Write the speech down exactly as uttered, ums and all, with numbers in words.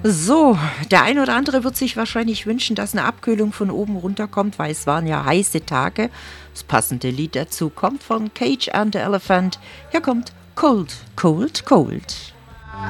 So, der ein oder andere wird sich wahrscheinlich wünschen, dass eine Abkühlung von oben runterkommt, weil es waren ja heiße Tage. Das passende Lied dazu kommt von Cage and the Elephant. Hier kommt Cold, Cold, Cold.